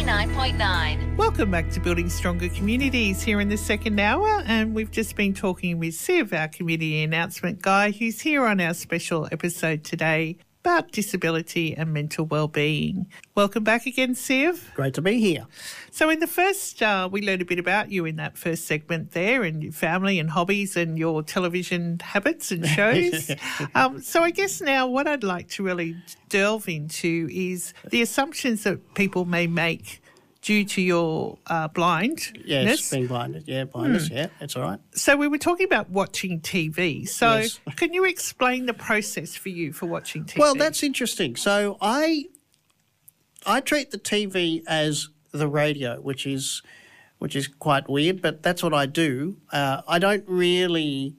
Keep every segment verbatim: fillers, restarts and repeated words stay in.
ninety-nine point nine. Welcome back to Building Stronger Communities here in the second hour, and we've just been talking with Siv, our community announcement guy, who's here on our special episode today about disability and mental well-being. Welcome back again, Siv. Great to be here. So in the first, uh, we learned a bit about you in that first segment there, and your family and hobbies and your television habits and shows. um, so I guess now what I'd like to really delve into is the assumptions that people may make due to your uh, blindness. Yes, being blinded. Yeah, blindness, mm. yeah, that's all right. So we were talking about watching T V. So yes. Can you explain the process for you for watching T V? Well, that's interesting. So I I treat the T V as the radio, which is which is quite weird, but that's what I do. Uh, I don't really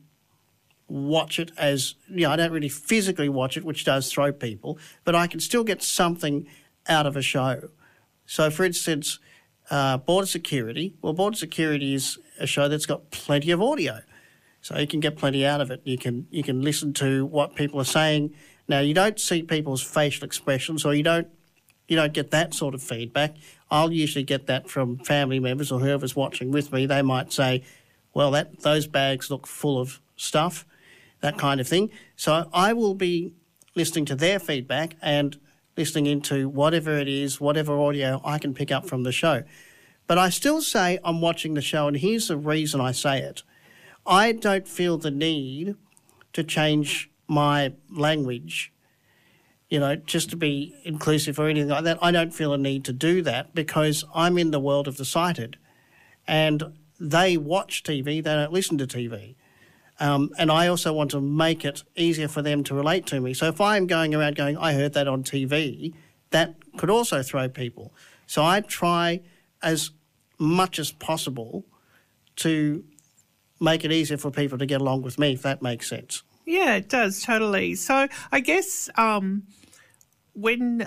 watch it as, you know, I don't really physically watch it, which does throw people, but I can still get something out of a show. So, for instance, uh, Border Security. Well, Border Security is a show that's got plenty of audio, so you can get plenty out of it. You can you can listen to what people are saying. Now, you don't see people's facial expressions, or you don't you don't get that sort of feedback. I'll usually get that from family members or whoever's watching with me. They might say, "Well, that those bags look full of stuff," that kind of thing. So I will be listening to their feedback and listening into whatever it is, whatever audio I can pick up from the show. But I still say I'm watching the show, and here's the reason I say it. I don't feel the need to change my language, you know, just to be inclusive or anything like that. I don't feel a need to do that because I'm in the world of the sighted, and they watch T V, they don't listen to T V. Um, and I also want to make it easier for them to relate to me. So if I'm going around going, I heard that on T V, that could also throw people. So I try as much as possible to make it easier for people to get along with me, if that makes sense. Yeah, it does, totally. So I guess um, when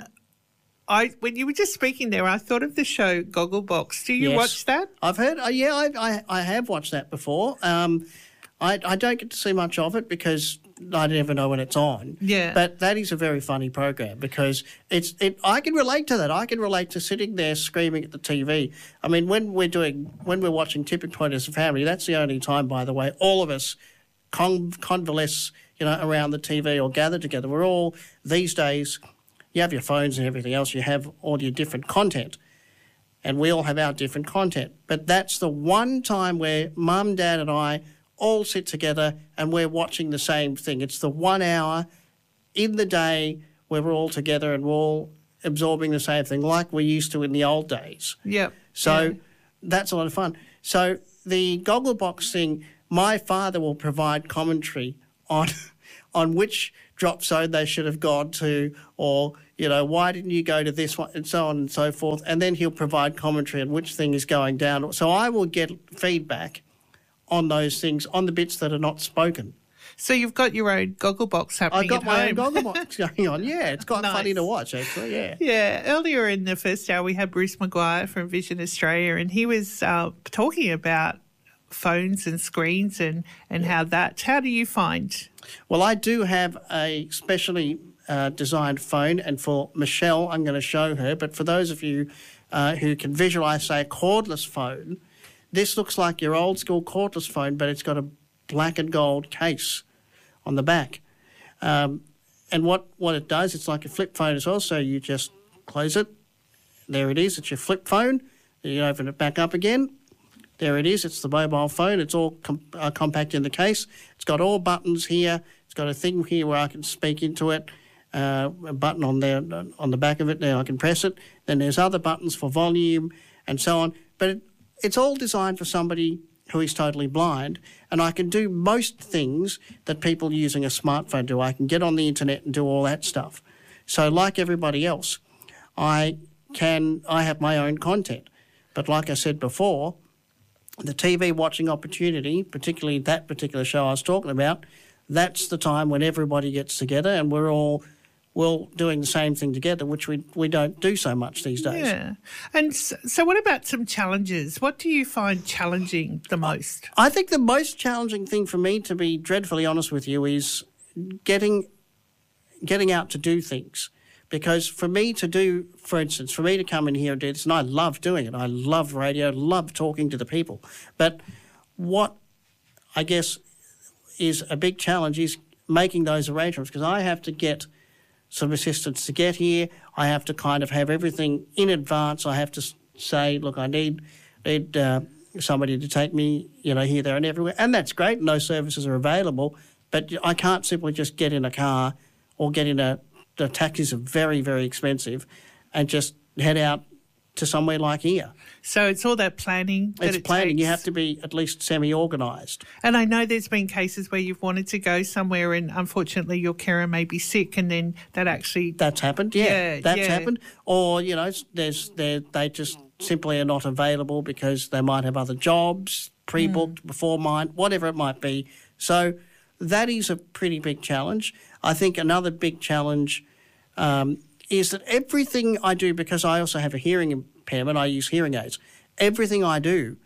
I when you were just speaking there, I thought of the show Gogglebox. Do you Yes. watch that? I've heard, uh, yeah, I, I, I have watched that before. Um, I, I don't get to see much of it because I never know when it's on. Yeah. But that is a very funny program because it's it. I can relate to that. I can relate to sitting there screaming at the T V. I mean, when we're doing when we're watching Tipping Point as a family, that's the only time, by the way, all of us con- convalesce, you know, around the T V or gather together. We're all these days. You have your phones and everything else. You have all your different content. And we all have our different content. But that's the one time where Mum, Dad and I all sit together and we're watching the same thing. It's the one hour in the day where we're all together and we're all absorbing the same thing like we used to in the old days. Yep. So yeah. that's a lot of fun. So the Gogglebox thing, my father will provide commentary on on which drop zone they should have gone to, or, you know, why didn't you go to this one, and so on and so forth. And then he'll provide commentary on which thing is going down. So I will get feedback on those things, on the bits that are not spoken. So you've got your own Gogglebox happening I've got at my home. own Gogglebox going on. Yeah, it's quite Nice. funny to watch, actually, yeah. Yeah, earlier in the first hour we had Bruce Maguire from Vision Australia, and he was uh, talking about phones and screens and, and how that, how do you find? Well, I do have a specially uh, designed phone, and for Michelle, I'm going to show her, but for those of you uh, who can visualise, say, a cordless phone, this looks like your old school cordless phone, but it's got a black and gold case on the back. Um, and what, what it does, it's like a flip phone as well, so you just close it. There it is, it's your flip phone. You open it back up again. There it is, it's the mobile phone. It's all com- uh, compact in the case. It's got all buttons here. It's got a thing here where I can speak into it, uh, a button on there on the back of it. Now I can press it. Then there's other buttons for volume and so on. But it, it's all designed for somebody who is totally blind, and I can do most things that people using a smartphone do. I can get on the internet and do all that stuff. So like everybody else, I can I have my own content. But like I said before, the T V watching opportunity, particularly that particular show I was talking about, that's the time when everybody gets together and we're all well doing the same thing together, which we we don't do so much these days. Yeah. And so, so what about some challenges? What do you find challenging the most? I think the most challenging thing for me, to be dreadfully honest with you, is getting getting out to do things, Because for me to do, for instance, for me to come in here and do this, and I love doing it. I love radio, love talking to the people. But what I guess is a big challenge is making those arrangements, because I have to get some assistance to get here. I have to kind of have everything in advance. I have to say, look, I need need uh, somebody to take me, you know, here, there and everywhere. And that's great, and those services are available. But I can't simply just get in a car or get in a, the taxis are very, very expensive, and just head out to somewhere like here. So it's all that planning that It's it planning. takes. You have to be at least semi-organised. And I know there's been cases where you've wanted to go somewhere and unfortunately your carer may be sick, and then that actually... That's happened, yeah. Yeah, That's yeah. happened. Or, you know, there's they they just simply are not available because they might have other jobs pre-booked Mm. before mine, whatever it might be. So that is a pretty big challenge. I think another big challenge um, is that everything I do, because I also have a hearing impairment, I use hearing aids, everything I do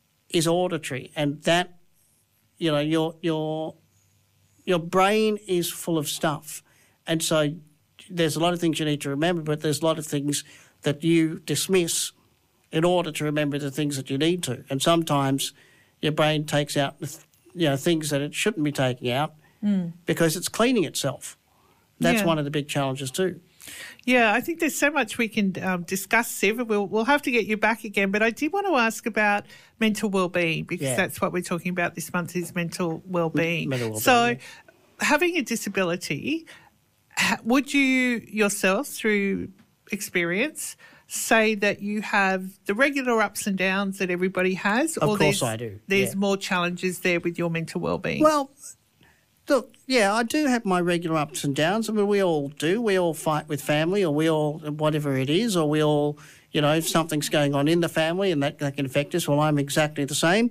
is auditory, and that, you know, your your your brain is full of stuff, and so there's a lot of things you need to remember, but there's a lot of things that you dismiss in order to remember the things that you need to, and sometimes your brain takes out, you know, things that it shouldn't be taking out mm. because it's cleaning itself. That's Yeah. one of the big challenges too. Yeah, I think there's so much we can um, discuss, Siv. We'll, we'll have to get you back again. But I did want to ask about mental well-being, because Yeah. that's what we're talking about this month is mental well-being. Mental well-being, so yeah. having a disability, ha- would you yourself, through experience, say that you have the regular ups and downs that everybody has? Of or course there's, I do, There's yeah. more challenges there with your mental well-being? Well, look, yeah, I do have my regular ups and downs. I mean, we all do. We all fight with family, or we all, whatever it is, or we all, you know, if something's going on in the family and that, that can affect us, well, I'm exactly the same.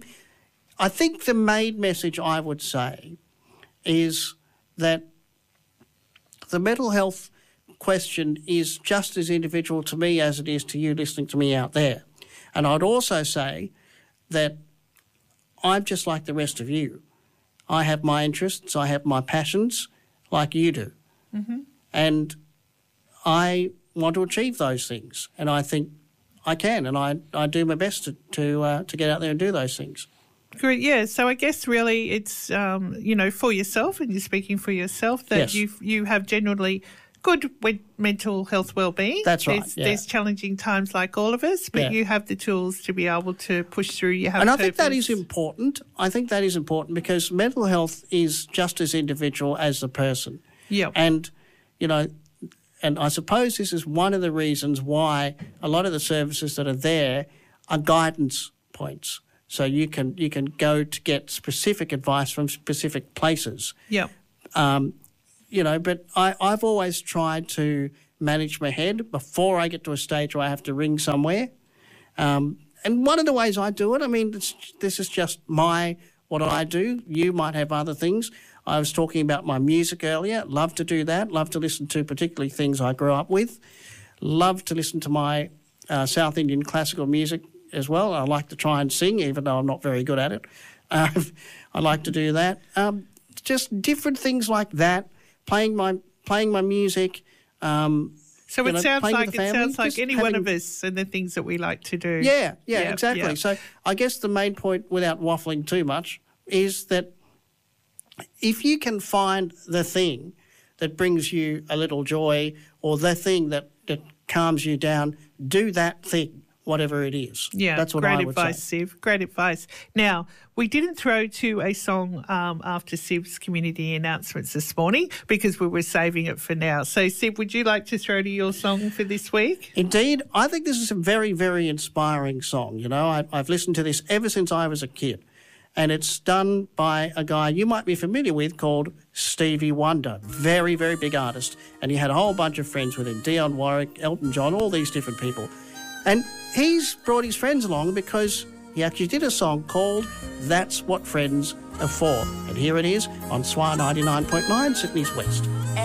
I think the main message I would say is that the mental health question is just as individual to me as it is to you listening to me out there. And I'd also say that I'm just like the rest of you. I have my interests, I have my passions, like you do. Mm-hmm. And I want to achieve those things, and I think I can, and I, I do my best to to, uh, to get out there and do those things. Great, yeah. So I guess really it's, um, you know, for yourself, and you're speaking for yourself, that Yes. you you have generally good with mental health well-being. That's right, There's, yeah. there's challenging times like all of us, but Yeah. you have the tools to be able to push through. You have And I purpose. think that is important. I think that is important because mental health is just as individual as the person. Yeah. And, you know, and I suppose this is one of the reasons why a lot of the services that are there are guidance points. So you can you can go to get specific advice from specific places. Yeah. Um, you know, but I, I've always tried to manage my head before I get to a stage where I have to ring somewhere. Um, and one of the ways I do it, I mean, it's, this is just my, what I do. You might have other things. I was talking about my music earlier. Love to do that. Love to listen to particularly things I grew up with. Love to listen to my uh, South Indian classical music as well. I like to try and sing, even though I'm not very good at it. Uh, I like to do that. Um, just different things like that. Playing my playing my music. Um, So you it know, sounds playing with like the it family, sounds like just any one having- of us and the things that we like to do. Yeah, yeah, Yeah, exactly. yeah. So I guess the main point, without waffling too much, is that if you can find the thing that brings you a little joy, or the thing that, that calms you down, do that thing, whatever it is. Yeah, That's what great I would advice, say. Siv. Great advice. Now, we didn't throw to a song um, after Siv's community announcements this morning because we were saving it for now. So, Siv, would you like to throw to your song for this week? Indeed, I think this is a very, very inspiring song. You know, I, I've listened to this ever since I was a kid. And it's done by a guy you might be familiar with called Stevie Wonder. Very, very big artist. And he had a whole bunch of friends with him. Dionne Warwick, Elton John, all these different people. And he's brought his friends along because he actually did a song called That's What Friends Are For. And here it is on S W R ninety-nine point nine, Sydney's West.